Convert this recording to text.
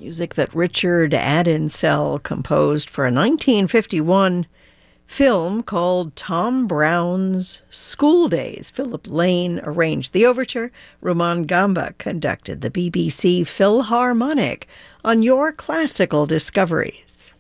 music that Richard Addinsell composed for a 1951 film called Tom Brown's School Days. Philip Lane arranged the overture. Rumaan Gamba conducted the BBC Philharmonic on Your Classical Discoveries.